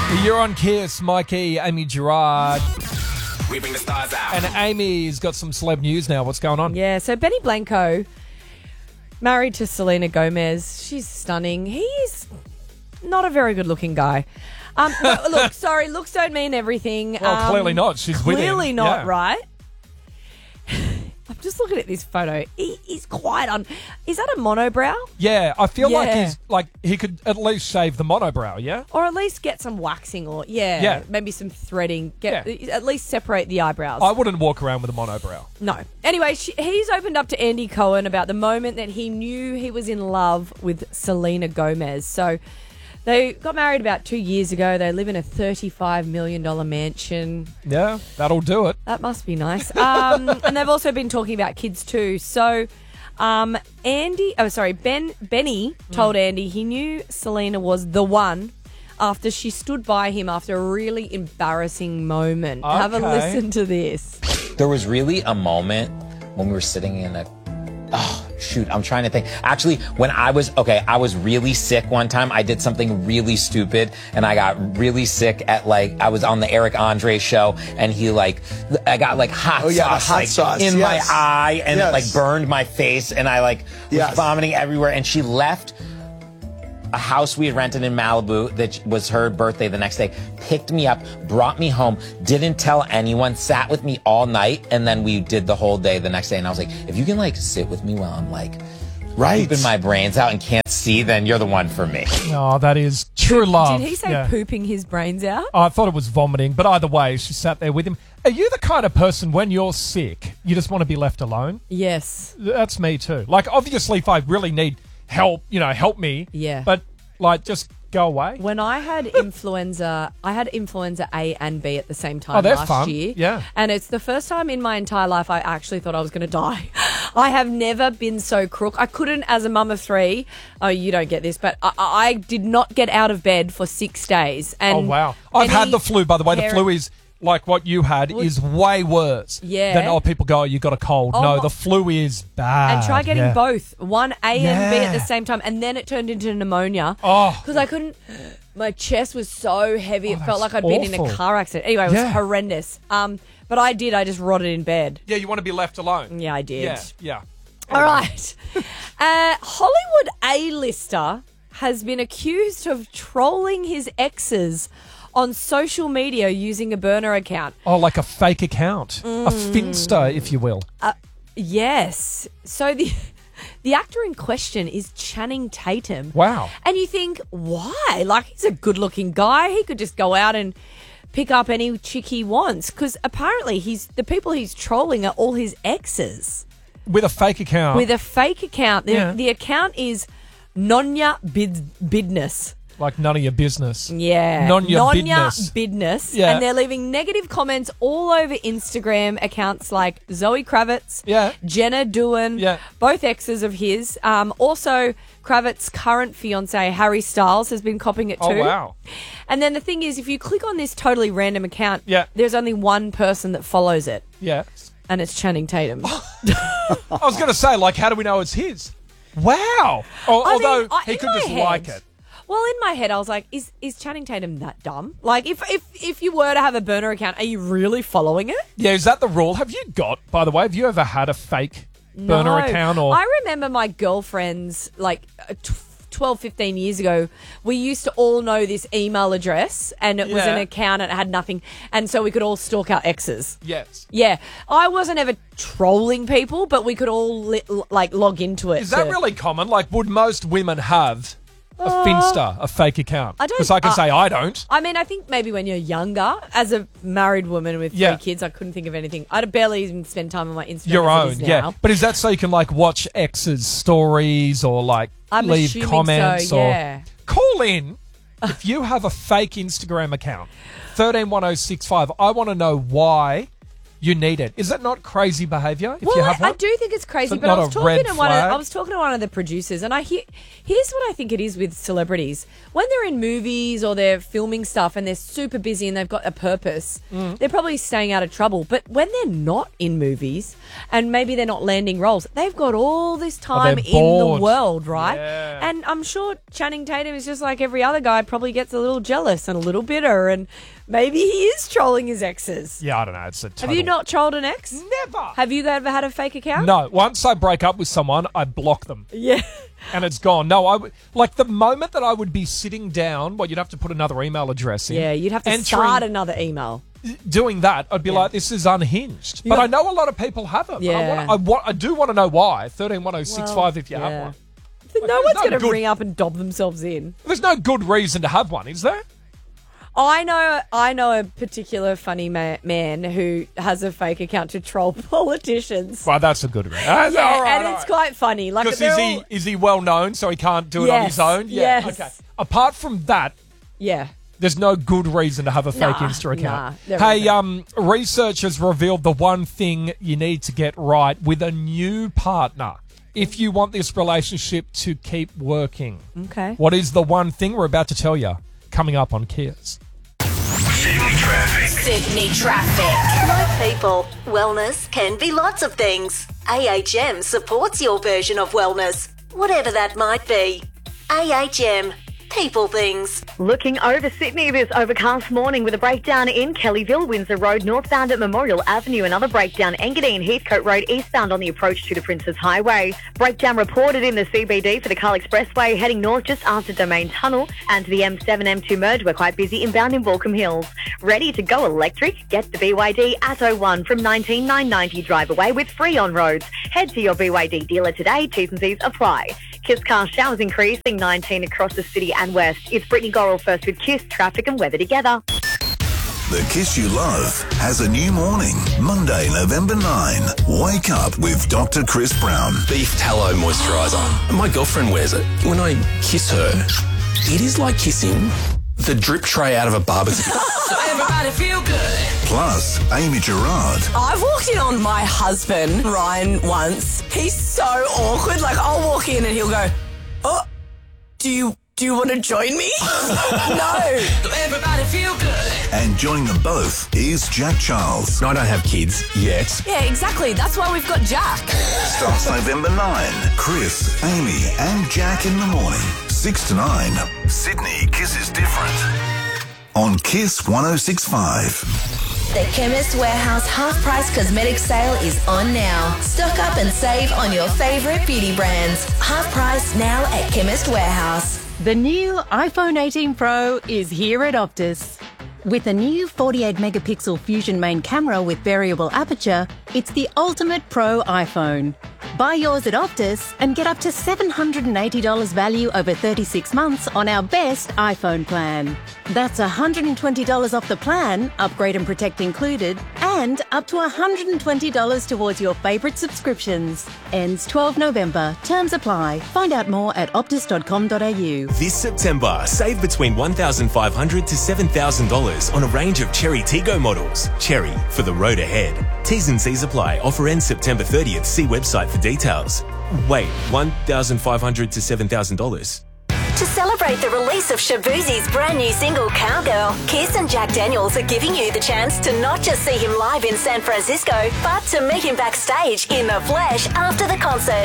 You're on Kiss, Mikey, Amy Gerard. We bring the stars out. And Amy's got some celeb news now. What's going on? Yeah, so Benny Blanco, married to Selena Gomez. She's stunning. He's not a very good-looking guy. Look, sorry, looks don't mean everything. Well, clearly not. She's with him. Clearly not, Yeah. right? I'm just looking at this photo. He's quite on. Is that a monobrow? Yeah, I feel Yeah. like he could at least shave the monobrow, yeah? Or at least get some waxing or, Yeah. maybe some threading. Yeah. At least separate the eyebrows. I wouldn't walk around with a monobrow. No. Anyway, he's opened up to Andy Cohen about the moment that he knew he was in love with Selena Gomez. So they got married about 2 years ago. They live in a $35 million mansion. Yeah, that'll do it. That must be nice. And they've also been talking about kids too. So Benny told Andy he knew Selena was the one after she stood by him after a really embarrassing moment. Have a Okay. listen to this. There was really a moment when we were sitting in I'm trying to think. Actually, when I was really sick one time. I did something really stupid and I got really sick at I was on the Eric Andre show and I got hot sauce in my eye and it burned my face and I was vomiting everywhere and she left a house we had rented in Malibu that was her birthday the next day, picked me up, brought me home, didn't tell anyone, sat with me all night, and then we did the whole day the next day. And I was like, if you can sit with me while I'm keeping my brains out and can't see, then you're the one for me. Oh, that is true love. Did he say Yeah. pooping his brains out? I thought it was vomiting, but either way, she sat there with him. Are you the kind of person, when you're sick, you just want to be left alone? Yes. That's me too. Obviously, if I really need help, help me. Yeah. But, just go away. When I had influenza, A and B at the same time they're last fun. year. Yeah. And it's the first time in my entire life I actually thought I was going to die. I have never been so crook. I couldn't, as a mum of three, you don't get this, but I did not get out of bed for 6 days. And Oh, wow. I've had the flu, by the way. The flu is, like what you had, is way worse than, people go, you got a cold. No, the flu is bad. And try getting Yeah. both, one A and B at the Yeah. same time, and then it turned into pneumonia. Oh. Because I couldn't. My chest was so heavy; it felt that's like I'd been in a awful. car accident. Anyway, it was Yeah. horrendous. But I did. I just rotted in bed. Yeah, you want to be left alone. Yeah, I did. Yeah. All right. Hollywood A-lister has been accused of trolling his exes on social media using a burner account. Oh, like a fake account. A Finsta, if you will. Yes. So the actor in question is Channing Tatum. Wow. And you think, why? He's a good-looking guy. He could just go out and pick up any chick he wants. Because apparently the people he's trolling are all his exes. With a fake account. With a fake account. Yeah. The account is Nonya Bidness. Like none of your business. Yeah. Nonya Bidness. Bidness. Yeah. And they're leaving negative comments all over Instagram accounts like Zoe Kravitz, Yeah. Jenna Dewan, Yeah. both exes of his. Also, Kravitz's current fiance, Harry Styles, has been copying it too. Oh, wow. And then the thing is, if you click on this totally random account, Yeah. there's only one person that follows it, Yeah. and it's Channing Tatum. I was going to say, how do we know it's his? Wow. Although he in could my just head- like it. Well, in my head, I was like, is Channing Tatum that dumb? If you were to have a burner account, are you really following it? Yeah, is that the rule? Have you have you ever had a fake burner No. account? Or I remember my girlfriends, 12, 15 years ago, we used to all know this email address, and it was Yeah. an account and it had nothing, and so we could all stalk our exes. Yes. Yeah, I wasn't ever trolling people, but we could all log into it. Is that really common? Would most women have a Finsta, a fake account? I don't- Because I can say I don't. I mean, I think maybe when you're younger, as a married woman with Yeah. 3 kids, I couldn't think of anything. I'd barely even spend time on my Instagram. Your as it own, is yeah. now. But is that so you can watch exes' stories or I'm leave assuming comments so, or yeah. call in if you have a fake Instagram account? 131065. I want to know why you need it. Is that not crazy behaviour if you have one? I do think it's crazy, It's but not I was a red talking to flag? I was talking to one of the producers, and here's what I think it is with celebrities. When they're in movies or they're filming stuff and they're super busy and they've got a purpose, they're probably staying out of trouble. But when they're not in movies and maybe they're not landing roles, they've got all this time they're in the bored. world, right? Yeah. And I'm sure Channing Tatum is just like every other guy, probably gets a little jealous and a little bitter, and maybe he is trolling his exes. Yeah, I don't know. It's a total... Have you not trolled an ex? Never. Have you ever had a fake account? No. Once I break up with someone, I block them. Yeah. And it's gone. No, like the moment that I would be sitting down, you'd have to put another email address in. Yeah, you'd have to start another email. Doing that, I'd be like, this is unhinged. But I know a lot of people have it. Yeah. I do want to know why. 131065 if you have one. No one's going to good- ring up and dob themselves in. There's no good reason to have one, is there? I know a particular funny man who has a fake account to troll politicians. Well, that's a good reason. It's quite funny. Like, Because is he well known, so he can't do it on his own? Yeah. Yes. Okay. Apart from that, yeah. there's no good reason to have a fake Insta account. there Hey, isn't. researchers revealed the one thing you need to get right with a new partner if you want this relationship to keep working. Okay. What is the one thing we're about to tell you coming up on Kiss? Sydney Traffic. Like people, wellness can be lots of things. AHM supports your version of wellness, whatever that might be. AHM, people things. Looking over Sydney this overcast morning with a breakdown in Kellyville, Windsor Road, northbound at Memorial Avenue. Another breakdown, Engadine, Heathcote Road, eastbound on the approach to the Princes Highway. Breakdown reported in the CBD for the Carl Expressway, heading north just after Domain Tunnel, and to the M7-M2 merge. We're quite busy inbound in Baulkham Hills. Ready to go electric? Get the BYD Atto 1 from $19,990 drive away with free on roads. Head to your BYD dealer today. T's and C's apply. Kiss car showers increasing 19 across the city and west. It's Brittany Gorrell first with Kiss, traffic and weather together. The Kiss You Love has a new morning. Monday, November 9. Wake up with Dr. Chris Brown. Beef tallow moisturiser. My girlfriend wears it. When I kiss her, it is like kissing the drip tray out of a barbecue. Everybody feel good. Plus, Amy Gerard. I've walked in on my husband, Ryan, once. He's so awkward. Like, I'll walk in and he'll go, oh, do you want to join me? No. Everybody feel good. And joining them both is Jack Charles. I don't have kids yet. Yeah, exactly. That's why we've got Jack. Starts November 9. Chris, Amy and Jack in the morning. 6 to 9. Sydney kisses different. On Kiss 106.5. The Chemist Warehouse half-price cosmetic sale is on now. Stock up and save on your favourite beauty brands. Half price now at Chemist Warehouse. The new iPhone 18 Pro is here at Optus. With a new 48-megapixel Fusion main camera with variable aperture, it's the ultimate pro iPhone. Buy yours at Optus and get up to $780 value over 36 months on our best iPhone plan. That's $120 off the plan, upgrade and protect included, and up to $120 towards your favourite subscriptions. Ends 12 November. Terms apply. Find out more at optus.com.au. This September, save between $1,500 to $7,000 on a range of Cherry Tiggo models. Cherry, for the road ahead. T's and C's apply. Offer ends September 30th. See website for details. Wait, $1,500 to $7,000? To celebrate the release of Shaboozey's brand new single, Cowgirl, Kiss and Jack Daniels are giving you the chance to not just see him live in San Francisco, but to meet him backstage in the flesh after the concert.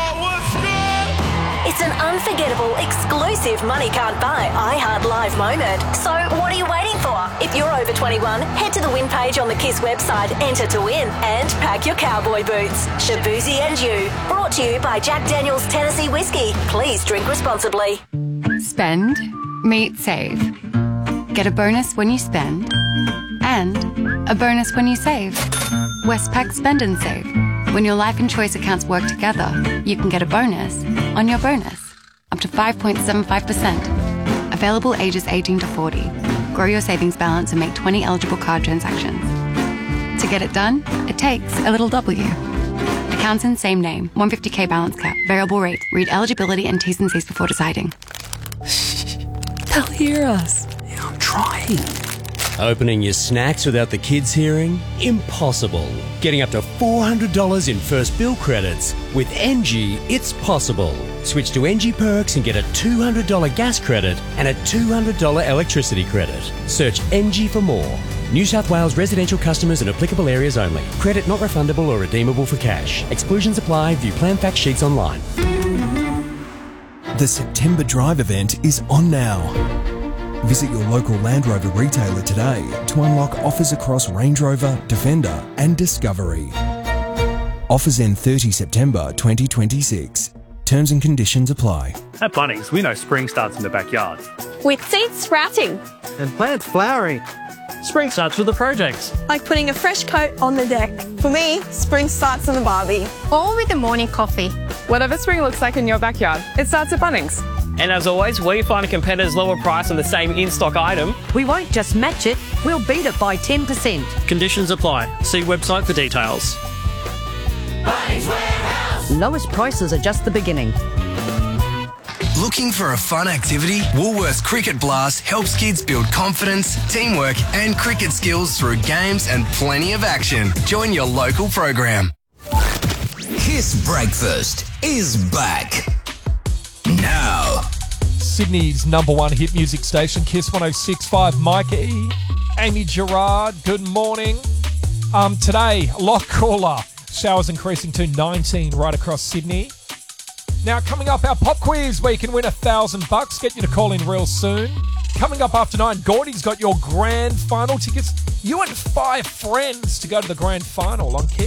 It's an unforgettable, exclusive money can't buy iHeart Live moment. So what are you waiting for? If you're over 21, head to the win page on the Kiss website, enter to win, and pack your cowboy boots. Shaboozey and you. Brought to you by Jack Daniels Tennessee Whiskey. Please drink responsibly. Spend, meet, save. Get a bonus when you spend, and a bonus when you save. Westpac Spend and Save. When your life and choice accounts work together, you can get a bonus on your bonus, up to 5.75%. Available ages 18 to 40. Grow your savings balance and make 20 eligible card transactions. To get it done, it takes a little W. Accounts in same name, 150k balance cap, variable rate. Read eligibility and T's and C's before deciding. They'll hear us. I'm trying. Opening your snacks without the kids hearing? Impossible. Getting up to $400 in first bill credits? With NG, it's possible. Switch to NG Perks and get a $200 gas credit and a $200 electricity credit. Search NG for more. New South Wales residential customers in applicable areas only. Credit not refundable or redeemable for cash. Exclusions apply. View plan fact sheets online. The September Drive event is on now. Visit your local Land Rover retailer today to unlock offers across Range Rover, Defender and Discovery. Offers end 30 September 2026. Terms and conditions apply. At Bunnings, we know spring starts in the backyard. With seeds sprouting. And plants flowering. Spring starts with the projects. Like putting a fresh coat on the deck. For me, spring starts on the barbie. Or with a morning coffee. Whatever spring looks like in your backyard, it starts at Bunnings. And as always, we find a competitor's lower price on the same in-stock item. We won't just match it, we'll beat it by 10%. Conditions apply. See website for details. Bunnings Warehouse. Lowest prices are just the beginning. Looking for a fun activity? Woolworths Cricket Blast helps kids build confidence, teamwork and cricket skills through games and plenty of action. Join your local program. Kiss Breakfast is back. Now. Sydney's #1 hit music station, Kiss 106.5. Mike E, Amy Gerard, good morning. Today, a lot cooler. Showers increasing to 19 right across Sydney. Now, coming up, our pop quiz where you can win $1,000. Get you to call in real soon. Coming up after 9, Gordy's got your grand final tickets. You and 5 friends to go to the grand final on Kiss.